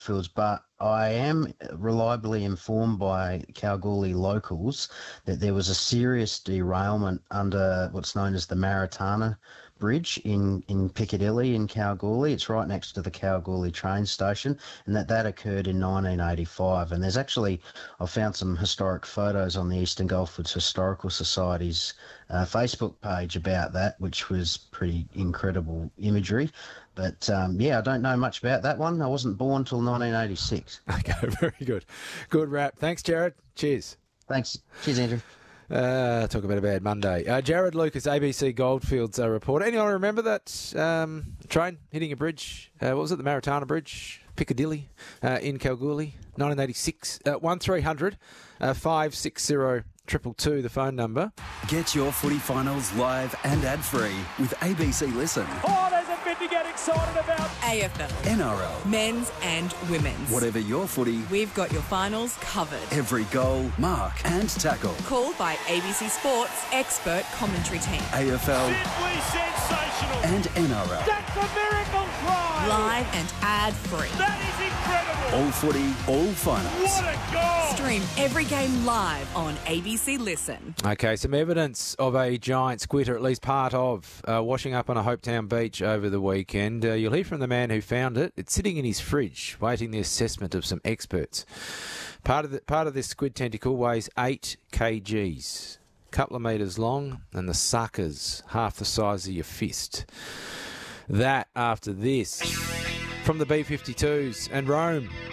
Goldfields, but I am reliably informed by Kalgoorlie locals that there was a serious derailment under what's known as the Maritana Bridge in Piccadilly in Kalgoorlie. It's right next to the Kalgoorlie train station, and that occurred in 1985. And I found some historic photos on the Eastern Goldfields Historical Society's Facebook page about that, which was pretty incredible imagery. But I don't know much about that one. I wasn't born till 1986. Okay, very good. Good wrap. Thanks, Jared. Cheers. Thanks. Cheers, Andrew. Talk about a bad Monday. Jared Lucas, ABC Goldfields reporter. Anyone remember that train hitting a bridge? What was it? The Maritana Bridge, Piccadilly, in Kalgoorlie, 1986. 1300 560 222, the phone number. Get your footy finals live and ad-free with ABC Listen. Oh, there's a bit to get excited about. AFL. NRL. Men's and women's. Whatever your footy. We've got your finals covered. Every goal, mark and tackle. Called by ABC Sports expert commentary team. AFL. Simply sensational. And NRL. That's a miracle try. Live and ad-free. That is incredible. All footy, all finals. What a goal. Stream every game live on ABC Listen. Okay, some evidence of a giant squid, or at least part of, washing up on a Hopetown beach over the weekend. You'll hear from the man who found it. It's sitting in his fridge, waiting the assessment of some experts. Part of this squid tentacle weighs 8 kgs, a couple of metres long, and the sucker's half the size of your fist. That after this, from the B-52s and Rome.